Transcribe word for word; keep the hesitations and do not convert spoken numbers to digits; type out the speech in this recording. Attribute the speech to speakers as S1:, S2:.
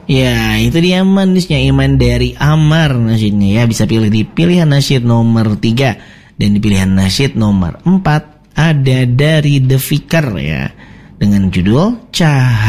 S1: Ya, itu dia manisnya iman dari Amar nasyidnya ya. Bisa pilih di pilihan nasyid nomor tiga. Dan di pilihan nasyid nomor empat ada dari The Fikr ya. Dengan judul Cahaya.